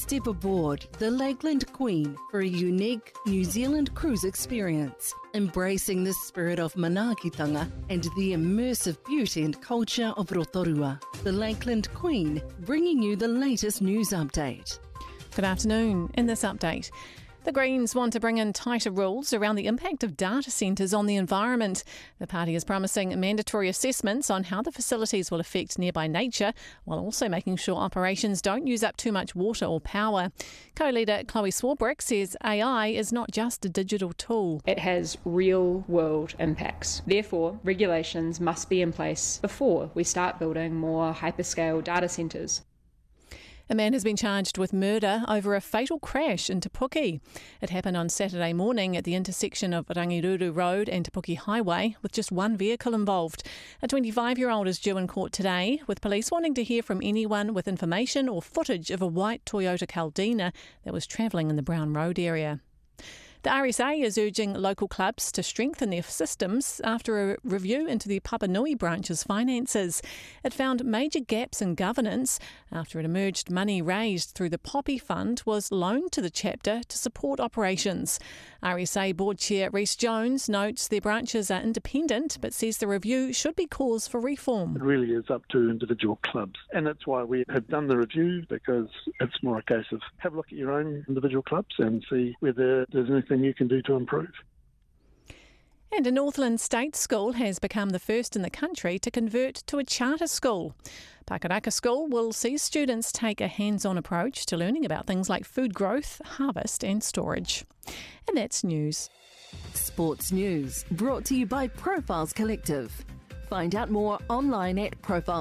Step aboard the Lakeland Queen for a unique New Zealand cruise experience, embracing the spirit of manaakitanga and the immersive beauty and culture of Rotorua. The Lakeland Queen, bringing you the latest news update. Good afternoon. In this update, the Greens want to bring in tighter rules around the impact of data centres on the environment. The party is promising mandatory assessments on how the facilities will affect nearby nature, while also making sure operations don't use up too much water or power. Co-leader Chloe Swarbrick says AI is not just a digital tool. It has real-world impacts. Therefore, regulations must be in place before we start building more hyperscale data centres. A man has been charged with murder over a fatal crash in Te Puke. It happened on Saturday morning at the intersection of Rangiruru Road and Te Puke Highway, with just one vehicle involved. A 25-year-old is due in court today, with police wanting to hear from anyone with information or footage of a white Toyota Caldina that was travelling in the Brown Road area. The RSA is urging local clubs to strengthen their systems after a review into the Papanui branch's finances. It found major gaps in governance after it emerged money raised through the Poppy Fund was loaned to the chapter to support operations. RSA Board Chair Rhys Jones notes their branches are independent but says the review should be cause for reform. It really is up to individual clubs, and that's why we have done the review, because it's more a case of have a look at your own individual clubs and see whether there's anything you can do to improve. And a Northland State School has become the first in the country to convert to a charter school. Pakaraka School will see students take a hands-on approach to learning about things like food growth, harvest and storage. And that's news. Sports news brought to you by Profiles Collective. Find out more online at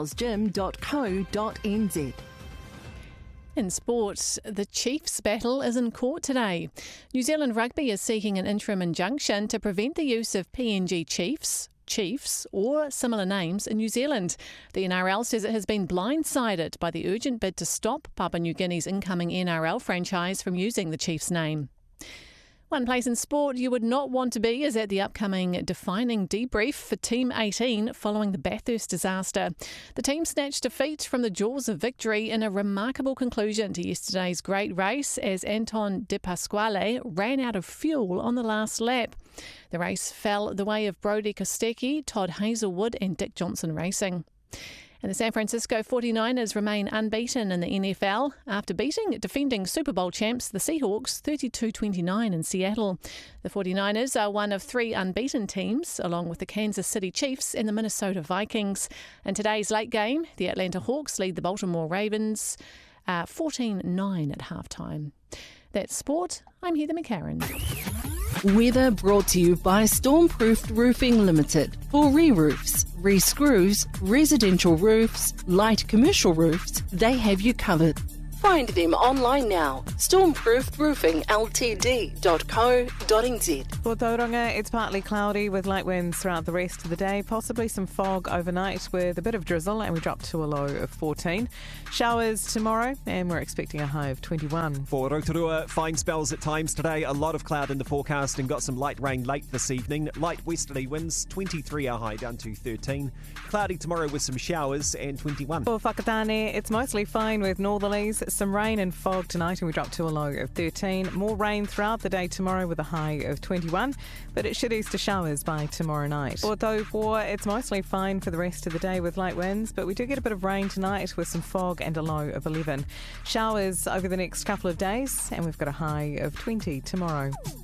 profilesgym.co.nz. In sport, the Chiefs battle is in court today. New Zealand Rugby is seeking an interim injunction to prevent the use of PNG Chiefs or similar names in New Zealand. The NRL says it has been blindsided by the urgent bid to stop Papua New Guinea's incoming NRL franchise from using the Chiefs name. One place in sport you would not want to be is at the upcoming defining debrief for Team 18 following the Bathurst disaster. The team snatched defeat from the jaws of victory in a remarkable conclusion to yesterday's great race as Anton De Pasquale ran out of fuel on the last lap. The race fell the way of Brodie Kostecki, Todd Hazelwood and Dick Johnson Racing. And the San Francisco 49ers remain unbeaten in the NFL after beating defending Super Bowl champs, the Seahawks, 32-29 in Seattle. The 49ers are one of three unbeaten teams, along with the Kansas City Chiefs and the Minnesota Vikings. In today's late game, the Atlanta Hawks lead the Baltimore Ravens 14-9 at halftime. That's sport. I'm Heather McCarran. Weather brought to you by Stormproofed Roofing Limited. For re-roofs, re-screws, residential roofs, light commercial roofs, they have you covered. Find them online now. stormproofedroofingltd.co.nz. For Tauranga, it's partly cloudy with light winds throughout the rest of the day, possibly some fog overnight with a bit of drizzle, and we drop to a low of 14. Showers tomorrow, and we're expecting a high of 21. For Rotorua, fine spells at times today, a lot of cloud in the forecast and got some light rain late this evening. Light westerly winds, 23 our high down to 13. Cloudy tomorrow with some showers and 21. For Whakatane, it's mostly fine with northerlies. Some rain and fog tonight and we drop to a low of 13. More rain throughout the day tomorrow with a high of 21, but it should ease to showers by tomorrow night. For Taupo, it's mostly fine for the rest of the day with light winds, but we do get a bit of rain tonight with some fog and a low of 11. Showers over the next couple of days and we've got a high of 20 tomorrow.